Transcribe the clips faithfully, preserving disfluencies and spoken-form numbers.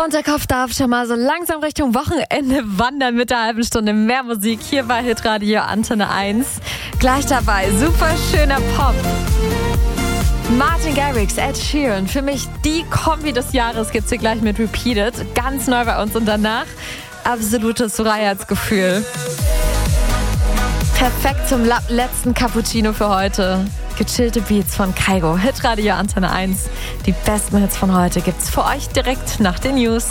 Und der Kopf darf schon mal so langsam Richtung Wochenende wandern mit der halben Stunde mehr Musik hier bei Hitradio Antenne eins. Gleich dabei, super schöner Pop. Martin Garrix, Ed Sheeran, für mich die Kombi des Jahres gibt's hier gleich mit Repeated. Ganz neu bei uns und danach absolutes Freiheitsgefühl. Perfekt zum la- letzten Cappuccino für heute. Gechillte Beats von Kygo. Hitradio Antenne eins. Die besten Hits von heute gibt's für euch direkt nach den News.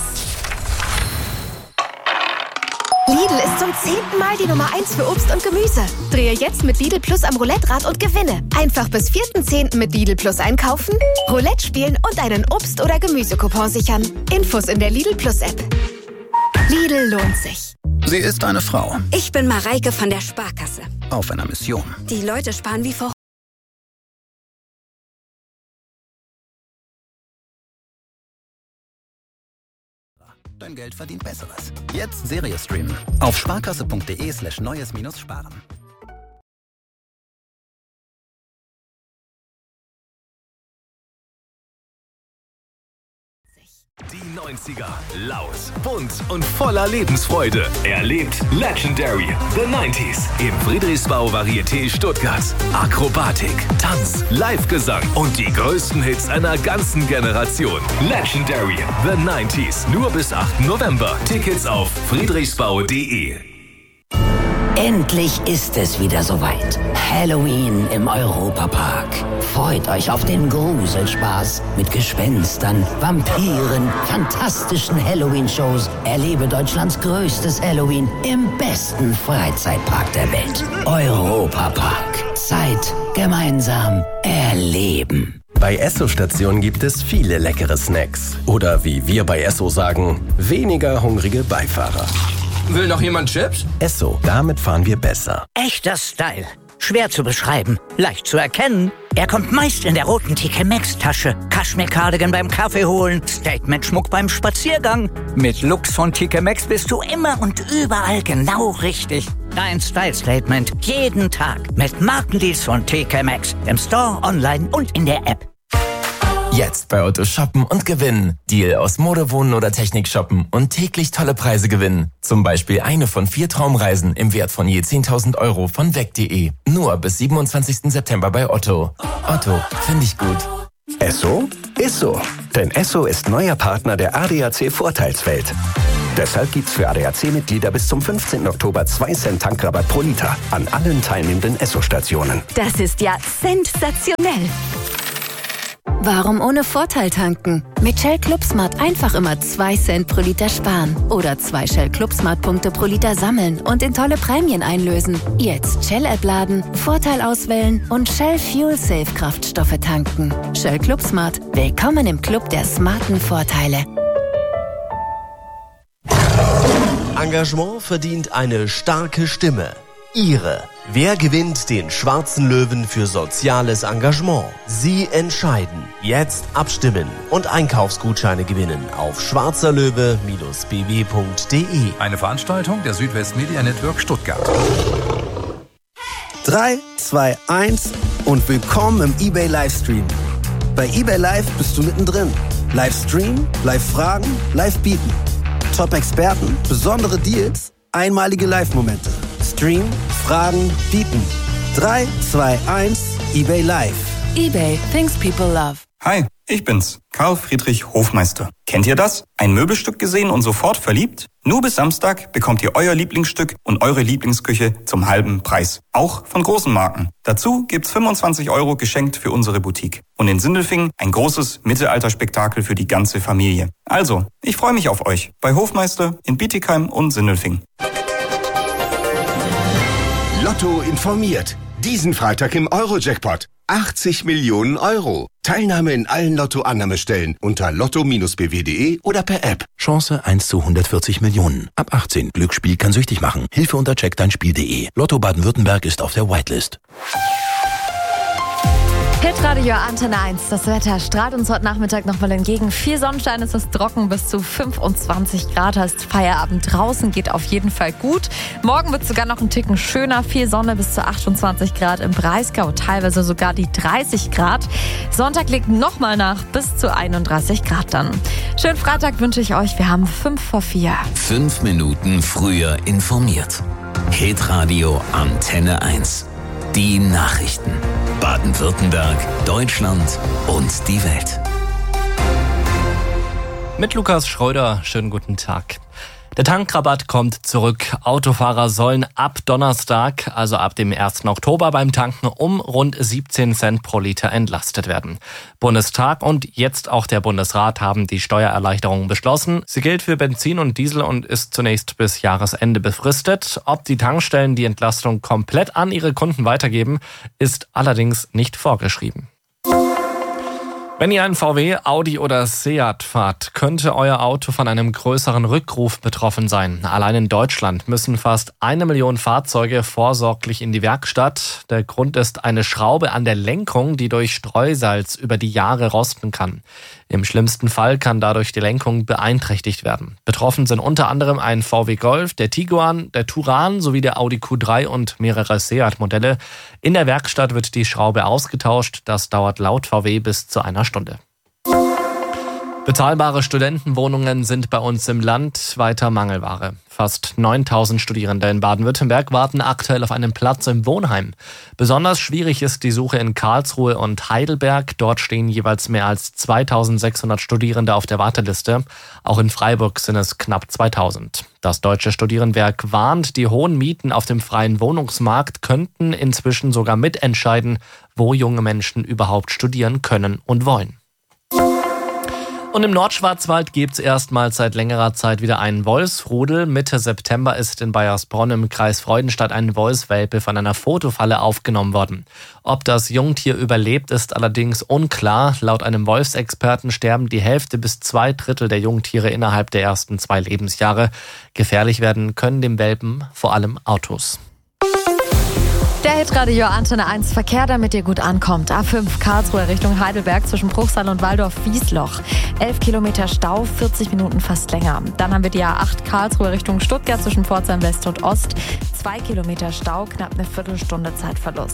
Lidl ist zum zehnten Mal die Nummer eins für Obst und Gemüse. Drehe jetzt mit Lidl Plus am Roulette-Rad und gewinne. Einfach bis vierten zehnten mit Lidl Plus einkaufen, Roulette spielen und einen Obst- oder Gemüsecoupon sichern. Infos in der Lidl Plus App. Lidl lohnt sich. Sie ist eine Frau. Ich bin Mareike von der Sparkasse. Auf einer Mission. Die Leute sparen wie vor. Dein Geld verdient Besseres. Jetzt Serie streamen. Auf sparkasse.de slash neues minus sparen. Die neunziger. Laut, bunt und voller Lebensfreude. Erlebt Legendary. The neunziger. Im Friedrichsbau Varieté Stuttgart. Akrobatik, Tanz, Live-Gesang und die größten Hits einer ganzen Generation. Legendary. The neunziger. Nur bis achten November. Tickets auf friedrichsbau punkt de. Endlich ist es wieder soweit. Halloween im Europapark. Freut euch auf den Gruselspaß mit Gespenstern, Vampiren, fantastischen Halloween-Shows. Erlebe Deutschlands größtes Halloween im besten Freizeitpark der Welt. Europapark. Zeit gemeinsam erleben. Bei Esso-Stationen gibt es viele leckere Snacks. Oder wie wir bei Esso sagen, weniger hungrige Beifahrer. Will noch jemand Chips? Esso, damit fahren wir besser. Echter Style. Schwer zu beschreiben, leicht zu erkennen. Er kommt meist in der roten T K Maxx-Tasche. Kaschmir-Cardigan beim Kaffee holen, Statement-Schmuck beim Spaziergang. Mit Looks von T K Maxx bist du immer und überall genau richtig. Dein Style-Statement jeden Tag mit Markendeals von T K Maxx. Im Store, online und in der App. Jetzt bei Otto shoppen und gewinnen. Deal aus Mode, Wohnen oder Technik shoppen und täglich tolle Preise gewinnen. Zum Beispiel eine von vier Traumreisen im Wert von je zehntausend Euro von weg punkt de. Nur bis siebenundzwanzigsten September bei Otto. Otto, finde ich gut. Esso ist so. Denn Esso ist neuer Partner der A D A C-Vorteilswelt. Deshalb gibt's für A D A C-Mitglieder bis zum fünfzehnten Oktober zwei Cent Tankrabatt pro Liter an allen teilnehmenden Esso-Stationen. Das ist ja sensationell. Warum ohne Vorteil tanken? Mit Shell ClubSmart einfach immer zwei Cent pro Liter sparen. Oder zwei Shell ClubSmart-Punkte pro Liter sammeln und in tolle Prämien einlösen. Jetzt Shell-App laden, Vorteil auswählen und Shell Fuel Safe Kraftstoffe tanken. Shell ClubSmart. Willkommen im Club der smarten Vorteile. Engagement verdient eine starke Stimme. Ihre. Wer gewinnt den Schwarzen Löwen für soziales Engagement? Sie entscheiden. Jetzt abstimmen und Einkaufsgutscheine gewinnen auf schwarzerlöwe Bindestrich b w punkt de. Eine Veranstaltung der Südwest Media Network Stuttgart. drei, zwei, eins und willkommen im eBay Livestream. Bei eBay Live bist du mittendrin. Livestream, Live-Fragen, Live-Bieten. Top-Experten, besondere Deals, einmalige Live-Momente. Stream, Fragen, bieten. drei, zwei, eins, eBay Live. eBay, things people love. Hi, ich bin's, Karl Friedrich Hofmeister. Kennt ihr das? Ein Möbelstück gesehen und sofort verliebt? Nur bis Samstag bekommt ihr euer Lieblingsstück und eure Lieblingsküche zum halben Preis. Auch von großen Marken. Dazu gibt's fünfundzwanzig Euro geschenkt für unsere Boutique. Und in Sindelfingen ein großes Mittelalterspektakel für die ganze Familie. Also, ich freue mich auf euch bei Hofmeister in Bietigheim und Sindelfingen. Lotto informiert. Diesen Freitag im Euro-Jackpot. achtzig Millionen Euro. Teilnahme in allen Lotto-Annahmestellen unter lotto Bindestrich b w punkt de oder per App. Chance eins zu hundertvierzig Millionen. Ab achtzehn. Glücksspiel kann süchtig machen. Hilfe unter check dein Spiel punkt de. Lotto Baden-Württemberg ist auf der Whitelist. Hitradio Antenne eins. Das Wetter strahlt uns heute Nachmittag nochmal entgegen. Viel Sonnenschein, es ist trocken, bis zu fünfundzwanzig Grad. Heißt Feierabend draußen, geht auf jeden Fall gut. Morgen wird es sogar noch ein Ticken schöner. Viel Sonne, bis zu achtundzwanzig Grad im Breisgau, teilweise sogar die dreißig Grad. Sonntag legt nochmal nach, bis zu einunddreißig Grad dann. Schönen Freitag wünsche ich euch. Wir haben fünf vor vier. Fünf Minuten früher informiert. Hitradio Antenne eins. Die Nachrichten. Baden-Württemberg, Deutschland und die Welt. Mit Lukas Schröder, schönen guten Tag. Der Tankrabatt kommt zurück. Autofahrer sollen ab Donnerstag, also ab dem ersten Oktober beim Tanken um rund siebzehn Cent pro Liter entlastet werden. Bundestag und jetzt auch der Bundesrat haben die Steuererleichterung beschlossen. Sie gilt für Benzin und Diesel und ist zunächst bis Jahresende befristet. Ob die Tankstellen die Entlastung komplett an ihre Kunden weitergeben, ist allerdings nicht vorgeschrieben. Wenn ihr einen V W, Audi oder Seat fahrt, könnte euer Auto von einem größeren Rückruf betroffen sein. Allein in Deutschland müssen fast eine Million Fahrzeuge vorsorglich in die Werkstatt. Der Grund ist eine Schraube an der Lenkung, die durch Streusalz über die Jahre rosten kann. Im schlimmsten Fall kann dadurch die Lenkung beeinträchtigt werden. Betroffen sind unter anderem ein V W Golf, der Tiguan, der Touran sowie der Audi Q drei und mehrere Seat-Modelle. In der Werkstatt wird die Schraube ausgetauscht. Das dauert laut V W bis zu einer Stunde. Bezahlbare Studentenwohnungen sind bei uns im Land weiter Mangelware. Fast neuntausend Studierende in Baden-Württemberg warten aktuell auf einen Platz im Wohnheim. Besonders schwierig ist die Suche in Karlsruhe und Heidelberg. Dort stehen jeweils mehr als zweitausendsechshundert Studierende auf der Warteliste. Auch in Freiburg sind es knapp zweitausend. Das Deutsche Studierendenwerk warnt, die hohen Mieten auf dem freien Wohnungsmarkt könnten inzwischen sogar mitentscheiden, wo junge Menschen überhaupt studieren können und wollen. Und im Nordschwarzwald gibt's erstmals seit längerer Zeit wieder einen Wolfsrudel. Mitte September ist in Baiersbronn im Kreis Freudenstadt ein Wolfswelpe von einer Fotofalle aufgenommen worden. Ob das Jungtier überlebt, ist allerdings unklar. Laut einem Wolfsexperten sterben die Hälfte bis zwei Drittel der Jungtiere innerhalb der ersten zwei Lebensjahre. Gefährlich werden können dem Welpen vor allem Autos. Der Hitradio Antenne eins Verkehr, damit ihr gut ankommt. A fünf Karlsruhe Richtung Heidelberg zwischen Bruchsal und Waldorf-Wiesloch. elf Kilometer Stau, vierzig Minuten fast länger. Dann haben wir die A acht Karlsruhe Richtung Stuttgart zwischen Pforzheim West und Ost. zwei Kilometer Stau, knapp eine Viertelstunde Zeitverlust.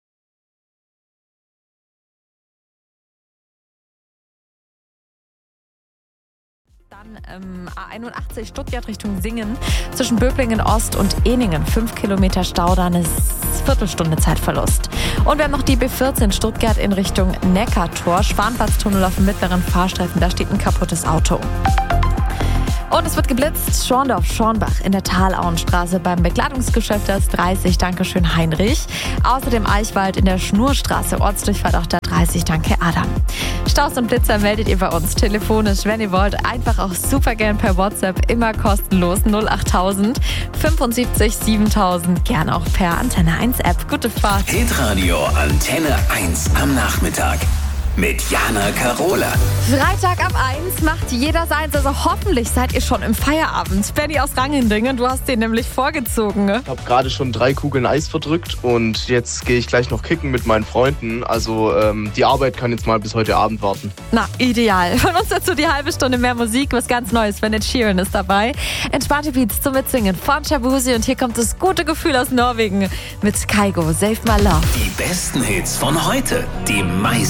Dann ähm, A einundachtzig Stuttgart Richtung Singen zwischen Böblingen Ost und Ehningen. fünf Kilometer Stau, dann ist Viertelstunde Zeitverlust. Und wir haben noch die B vierzehn Stuttgart in Richtung Neckartor. Schwanplatztunnel auf dem mittleren Fahrstreifen, da steht ein kaputtes Auto. Und es wird geblitzt. Schorndorf-Schornbach in der Talauenstraße beim Bekleidungsgeschäft der S dreißig. Dankeschön, Heinrich. Außerdem Eichwald in der Schnurstraße. Ortsdurchfahrt auch der dreißig. Danke, Adam. Staus und Blitzer meldet ihr bei uns telefonisch, wenn ihr wollt. Einfach auch super gern per WhatsApp. Immer kostenlos. null achttausend fünfundsiebzig siebentausend. Gern auch per Antenne eins App. Gute Fahrt. Hitradio Antenne eins am Nachmittag. Mit Jana Karola. Freitag ab eins macht jeder seins, also hoffentlich seid ihr schon im Feierabend. Benny aus Rangendingen, du hast den nämlich vorgezogen. Ne? Ich habe gerade schon drei Kugeln Eis verdrückt und jetzt gehe ich gleich noch kicken mit meinen Freunden. Also ähm, die Arbeit kann jetzt mal bis heute Abend warten. Na, ideal. Von uns dazu die halbe Stunde mehr Musik, was ganz Neues. Wenn Ed Sheeran ist dabei. Entspannte Beats zum Mitsingen von Shabuzi und hier kommt das gute Gefühl aus Norwegen mit Kygo, Save My Love. Die besten Hits von heute, die meisten